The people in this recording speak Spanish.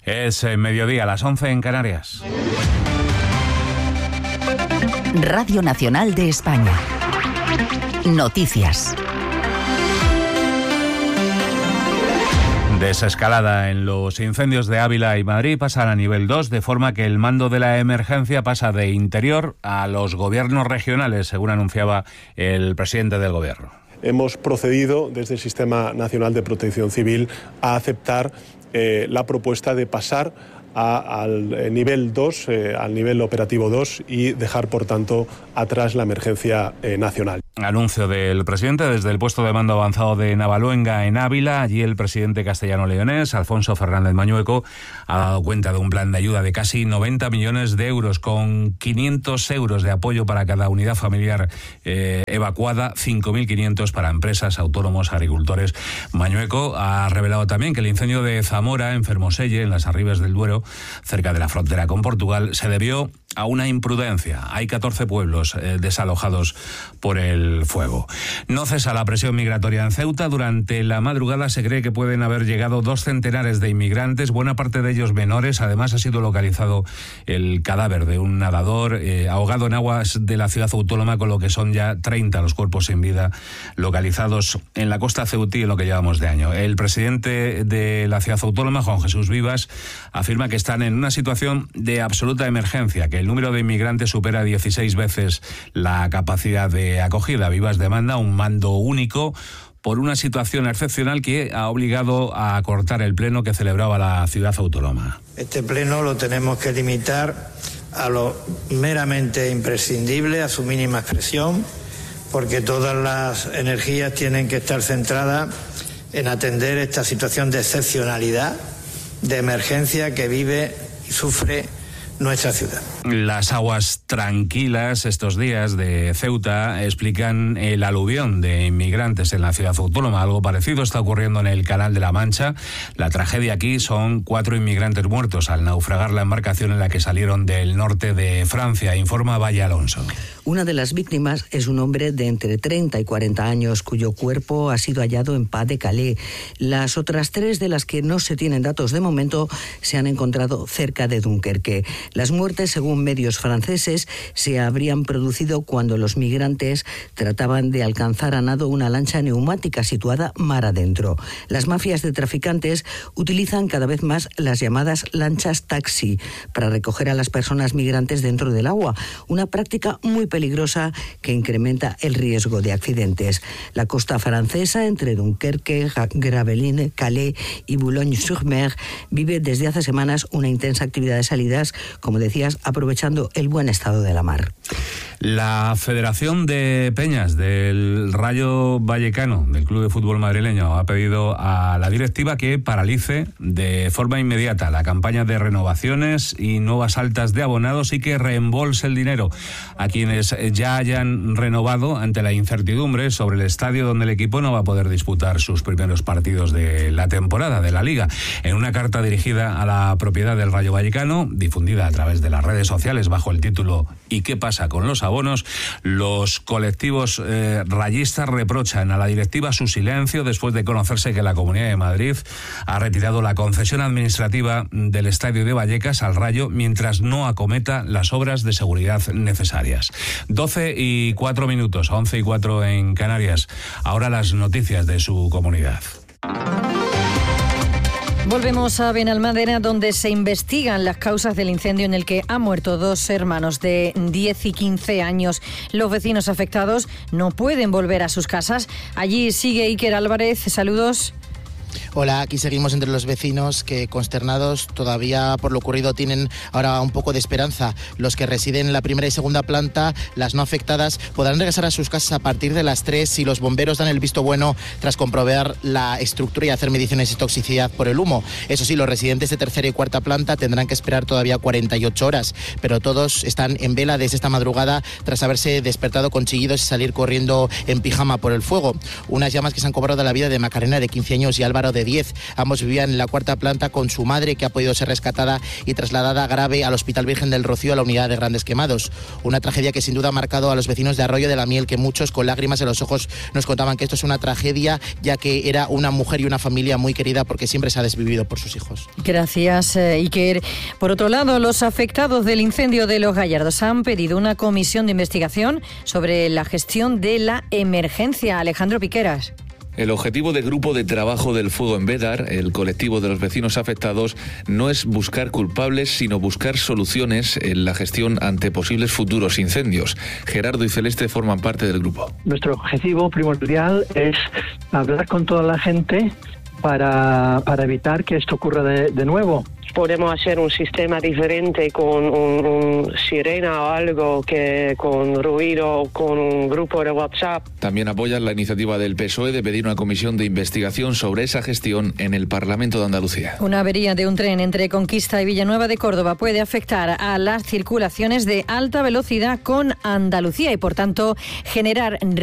Es mediodía, a las 11 en Canarias. Radio Nacional de España. Noticias. Desescalada en los incendios de Ávila y Madrid, pasan a nivel 2, de forma que el mando de la emergencia pasa de interior a los gobiernos regionales, según anunciaba el presidente del Gobierno. Hemos procedido desde el Sistema Nacional de Protección Civil a aceptar la propuesta de pasar al nivel 2, al nivel operativo 2 y dejar, por tanto, atrás la emergencia nacional. Anuncio del presidente desde el puesto de mando avanzado de Navaluenga en Ávila. Allí el presidente castellano-leonés, Alfonso Fernández Mañueco, ha dado cuenta de un plan de ayuda de casi 90 millones de euros, con 500 euros de apoyo para cada unidad familiar evacuada, 5.500 para empresas, autónomos, agricultores. Mañueco ha revelado también que el incendio de Zamora, en Fermoselle, en las Arribes del Duero, cerca de la frontera con Portugal, se debió a una imprudencia. Hay 14 pueblos desalojados por el fuego. No cesa la presión migratoria en Ceuta. Durante la madrugada se cree que pueden haber llegado 2 centenares de inmigrantes, buena parte de ellos menores. Además, ha sido localizado el cadáver de un nadador ahogado en aguas de la ciudad autónoma, con lo que son ya 30 los cuerpos sin vida localizados en la costa ceutí en lo que llevamos de año. El presidente de la ciudad autónoma, Juan Jesús Vivas, afirma que están en una situación de absoluta emergencia, que el número de inmigrantes supera 16 veces la capacidad de acogida. Vivas demanda un mando único por una situación excepcional que ha obligado a acortar el pleno que celebraba la ciudad autónoma. Este pleno lo tenemos que limitar a lo meramente imprescindible, a su mínima expresión, porque todas las energías tienen que estar centradas en atender esta situación de excepcionalidad, de emergencia que vive y sufre nuestra ciudad. Las aguas tranquilas estos días de Ceuta explican el aluvión de inmigrantes en la ciudad autónoma. Algo parecido está ocurriendo en el Canal de la Mancha. La tragedia aquí son 4 inmigrantes muertos al naufragar la embarcación en la que salieron del norte de Francia, informa Valle Alonso. Una de las víctimas es un hombre de entre 30 y 40 años cuyo cuerpo ha sido hallado en Pas de Calais. Las otras 3, de las que no se tienen datos de momento, se han encontrado cerca de Dunkerque. Las muertes, según medios franceses, se habrían producido cuando los migrantes trataban de alcanzar a nado una lancha neumática situada mar adentro. Las mafias de traficantes utilizan cada vez más las llamadas lanchas taxi para recoger a las personas migrantes dentro del agua, una práctica muy peligrosa que incrementa el riesgo de accidentes. La costa francesa, entre Dunkerque, Gravelines, Calais y Boulogne-sur-Mer, vive desde hace semanas una intensa actividad de salidas, como decías, aprovechando el buen estado de la mar. La Federación de Peñas del Rayo Vallecano, del Club de Fútbol madrileño, ha pedido a la directiva que paralice de forma inmediata la campaña de renovaciones y nuevas altas de abonados y que reembolse el dinero a quienes ya hayan renovado, ante la incertidumbre sobre el estadio donde el equipo no va a poder disputar sus primeros partidos de la temporada de la Liga. En una carta dirigida a la propiedad del Rayo Vallecano, difundida a través de las redes sociales bajo el título ¿Y qué pasa con los abonos?, los colectivos rayistas reprochan a la directiva su silencio después de conocerse que la Comunidad de Madrid ha retirado la concesión administrativa del estadio de Vallecas al Rayo mientras no acometa las obras de seguridad necesarias. 12:04, 11:04 en Canarias. Ahora las noticias de su comunidad. Volvemos a Benalmádena, donde se investigan las causas del incendio en el que han muerto 2 hermanos de 10 y 15 años. Los vecinos afectados no pueden volver a sus casas. Allí sigue Iker Álvarez. Saludos. Hola, aquí seguimos entre los vecinos que, consternados todavía por lo ocurrido, tienen ahora un poco de esperanza. Los que residen en la primera y segunda planta, las no afectadas, podrán regresar a sus casas a partir de las 3 si los bomberos dan el visto bueno tras comprobar la estructura y hacer mediciones de toxicidad por el humo. Eso sí, los residentes de tercera y cuarta planta tendrán que esperar todavía 48 horas, pero todos están en vela desde esta madrugada tras haberse despertado con chillidos y salir corriendo en pijama por el fuego. Unas llamas que se han cobrado la vida de Macarena, de 15 años, y Álvaro, de 10. Ambos vivían en la cuarta planta con su madre, que ha podido ser rescatada y trasladada grave al Hospital Virgen del Rocío, a la unidad de grandes quemados. Una tragedia que sin duda ha marcado a los vecinos de Arroyo de la Miel, que muchos con lágrimas en los ojos nos contaban que esto es una tragedia, ya que era una mujer y una familia muy querida, porque siempre se ha desvivido por sus hijos. Gracias, Iker. Por otro lado, los afectados del incendio de Los Gallardos han pedido una comisión de investigación sobre la gestión de la emergencia. Alejandro Piqueras. El objetivo del Grupo de Trabajo del Fuego en Bédar, el colectivo de los vecinos afectados, no es buscar culpables, sino buscar soluciones en la gestión ante posibles futuros incendios. Gerardo y Celeste forman parte del grupo. Nuestro objetivo primordial es hablar con toda la gente para evitar que esto ocurra de nuevo. Podemos hacer un sistema diferente con un sirena o algo, que con ruido, con un grupo de WhatsApp. También apoyan la iniciativa del PSOE de pedir una comisión de investigación sobre esa gestión en el Parlamento de Andalucía. Una avería de un tren entre Conquista y Villanueva de Córdoba puede afectar a las circulaciones de alta velocidad con Andalucía y, por tanto, generar